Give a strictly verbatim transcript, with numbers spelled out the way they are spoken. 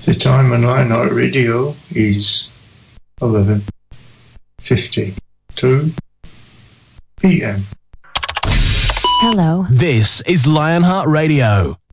The time on Lionheart Radio is eleven fifty-two p m. Hello. This is Lionheart Radio.